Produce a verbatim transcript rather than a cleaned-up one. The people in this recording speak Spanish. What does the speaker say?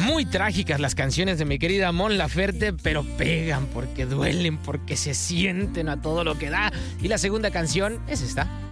Muy trágicas las canciones de mi querida Mon Laferte, pero pegan porque duelen, porque se sienten a todo lo que da. Y la segunda canción es esta.